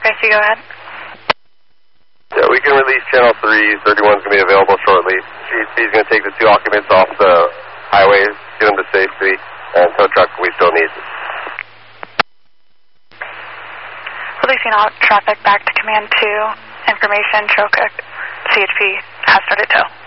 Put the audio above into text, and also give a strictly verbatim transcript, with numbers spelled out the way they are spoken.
Gracie, go ahead. Yeah, we can release Channel three. thirty-one's going to be available shortly. He's, he's going to take the two occupants off the highway, get them to safety, and tow truck we still need. Releasing all traffic back to Command two. Information, Chilcoot, C H P has started tow.